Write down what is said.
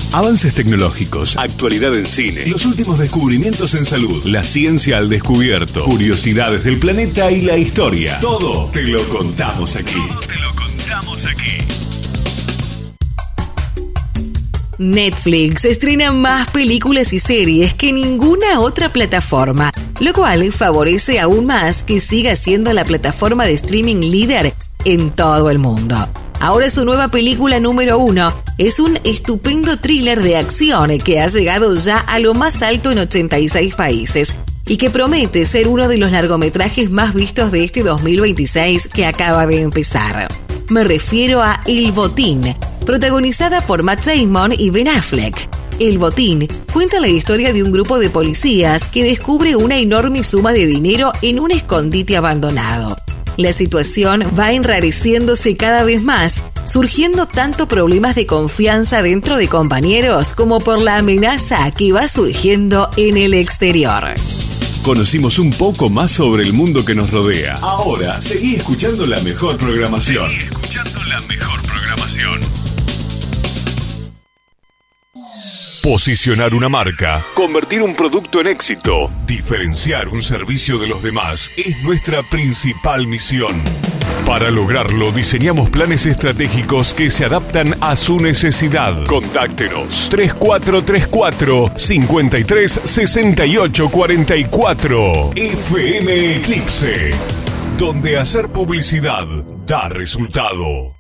Avances tecnológicos, actualidad en cine, los últimos descubrimientos en salud, la ciencia al descubierto, curiosidades del planeta y la historia. Todo te lo contamos aquí. Netflix estrena más películas y series que ninguna otra plataforma, lo cual favorece aún más que siga siendo la plataforma de streaming líder en todo el mundo. Ahora su nueva película número 1 es un estupendo thriller de acción que ha llegado ya a lo más alto en 86 países y que promete ser uno de los largometrajes más vistos de este 2026 que acaba de empezar. Me refiero a El Botín, protagonizada por Matt Damon y Ben Affleck. El Botín cuenta la historia de un grupo de policías que descubre una enorme suma de dinero en un escondite abandonado. La situación va enrareciéndose cada vez más, surgiendo tanto problemas de confianza dentro de compañeros como por la amenaza que va surgiendo en el exterior. Conocimos un poco más sobre el mundo que nos rodea. Ahora, seguí escuchando la mejor programación. Posicionar una marca, convertir un producto en éxito, diferenciar un servicio de los demás es nuestra principal misión. Para lograrlo, diseñamos planes estratégicos que se adaptan a su necesidad. Contáctenos 3434 53 68 44. FM Eclipse, donde hacer publicidad da resultado.